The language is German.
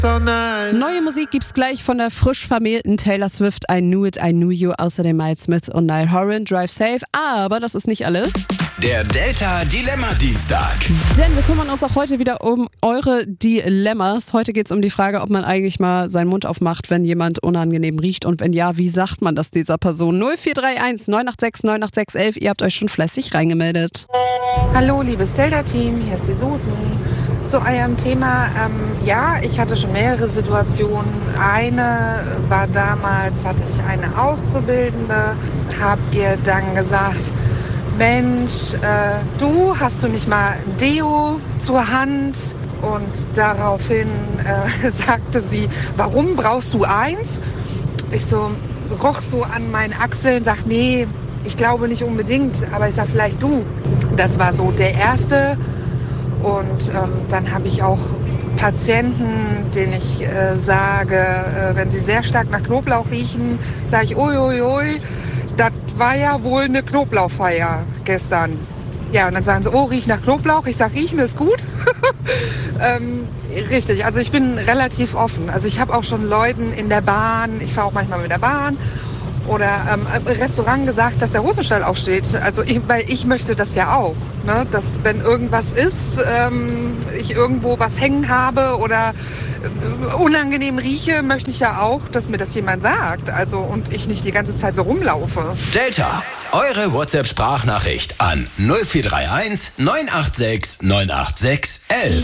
Neue Musik gibt's gleich von der frisch vermählten Taylor Swift, I Knew It, I Knew You, außerdem Miles Smith und Niall Horan, Drive Safe. Aber das ist nicht alles. Der Delta Dilemma Dienstag. Denn wir kümmern uns auch heute wieder um eure Dilemmas. Heute geht's um die Frage, ob man eigentlich mal seinen Mund aufmacht, wenn jemand unangenehm riecht. Und wenn ja, wie sagt man das dieser Person? 0431 986 986 11. Ihr habt euch schon fleißig reingemeldet. Hallo, liebes Delta-Team, hier ist die Susan. Zu eurem Thema, ja, ich hatte schon mehrere Situationen. Eine war damals, hatte ich eine Auszubildende, habt ihr dann gesagt, Mensch, du, hast du nicht mal ein Deo zur Hand? Und daraufhin sagte sie, warum brauchst du eins? Ich so, roch so an meinen Achseln, sag, nee, ich glaube nicht unbedingt, aber ich sag, vielleicht du. Das war so der erste. Und dann habe ich auch Patienten, denen ich sage, wenn sie sehr stark nach Knoblauch riechen, sage ich, uiuiui, das war ja wohl eine Knoblauchfeier gestern. Ja, und dann sagen sie, oh, riech nach Knoblauch. Ich sage, riechen ist gut. Richtig, also ich bin relativ offen. Also ich habe auch schon Leuten in der Bahn, ich fahre auch manchmal mit der Bahn, oder im Restaurant gesagt, dass der Hosenstall aufsteht. Also weil ich möchte das ja auch, ne? Dass wenn irgendwas ist, ich irgendwo was hängen habe oder unangenehm rieche, möchte ich ja auch, dass mir das jemand sagt. Also und ich nicht die ganze Zeit so rumlaufe. Delta, eure WhatsApp-Sprachnachricht an 0431 986 986 11.